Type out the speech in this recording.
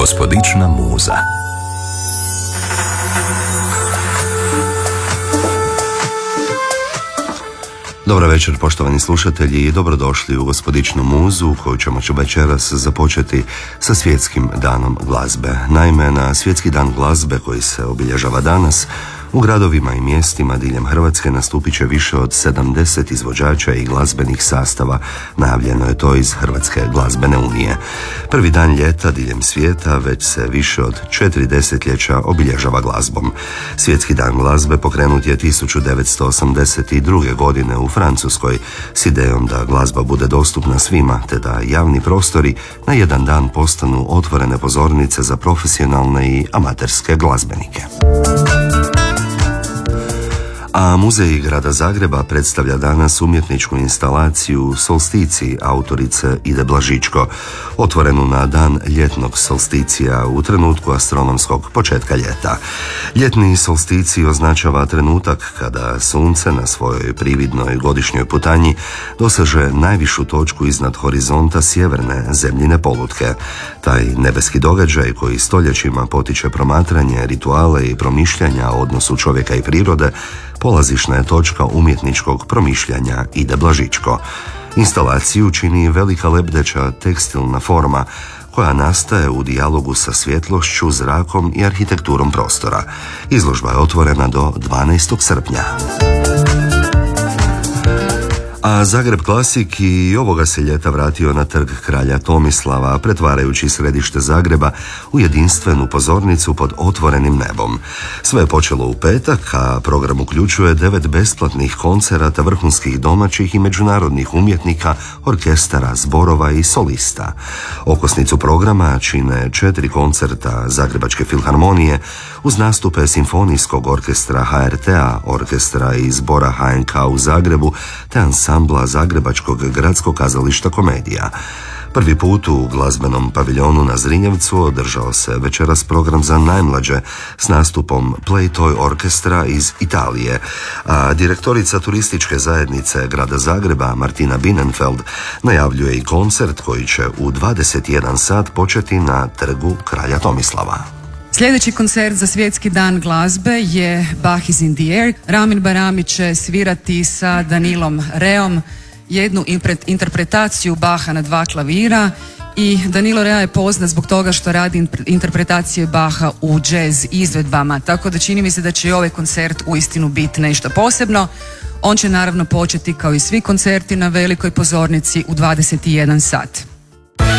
Gospodična muza. Dobar večer, poštovani slušatelji, i dobrodošli u Gospodičnu muzu, koju ćemo večeras započeti sa Svjetskim danom glazbe. Naime, na Svjetski dan glazbe, koji se obilježava danas, u gradovima i mjestima diljem Hrvatske nastupit će više od 70 izvođača i glazbenih sastava. Najavljeno je to iz Hrvatske glazbene unije. Prvi dan ljeta diljem svijeta već se više od 4 desetljeća obilježava glazbom. Svjetski dan glazbe pokrenut je 1982. godine u Francuskoj s idejom da glazba bude dostupna svima, te da javni prostori na jedan dan postanu otvorene pozornice za profesionalne i amaterske glazbenike. A Muzej grada Zagreba predstavlja danas umjetničku instalaciju Solsticij autorice Ide Blažičko, otvorenu na dan ljetnog solsticija u trenutku astronomskog početka ljeta. Ljetni solsticij označava trenutak kada sunce na svojoj prividnoj godišnjoj putanji doseže najvišu točku iznad horizonta sjeverne zemljine polutke. Taj nebeski događaj koji stoljećima potiče promatranje, rituale i promišljanja o odnosu čovjeka i prirode, polazišna je točka umjetničkog promišljanja Ide Blažičko. Instalaciju čini velika lebdeća tekstilna forma koja nastaje u dijalogu sa svjetlošću, zrakom i arhitekturom prostora. Izložba je otvorena do 12. srpnja. A Zagreb Klasik i ovoga se ljeta vratio na trg kralja Tomislava, pretvarajući središte Zagreba u jedinstvenu pozornicu pod otvorenim nebom. Sve je počelo u petak, a program uključuje 9 besplatnih koncerata vrhunskih domaćih i međunarodnih umjetnika, orkestara, zborova i solista. Okosnicu programa čine 4 koncerta Zagrebačke filharmonije uz nastupe Simfonijskog orkestra HRT-a, orkestra i zbora HNK u Zagrebu te ansambla Zagrebačkog gradskog kazališta Komedija. Prvi put u glazbenom paviljonu na Zrinjevcu održao se večeras program za najmlađe s nastupom Playtoy orkestra iz Italije, a direktorica turističke zajednice grada Zagreba Martina Bienenfeld najavljuje i koncert koji će u 21 sat početi na trgu kralja Tomislava. Sljedeći koncert za Svjetski dan glazbe je Bach is in the air. Ramin Barami će svirati sa Danilom Reom jednu interpretaciju Bacha na 2 klavira i Danilo Rea je poznat zbog toga što radi interpretacije Bacha u jazz izvedbama, tako da čini mi se da će i ovaj koncert uistinu biti nešto posebno. On će naravno početi kao i svi koncerti na velikoj pozornici u 21 sat.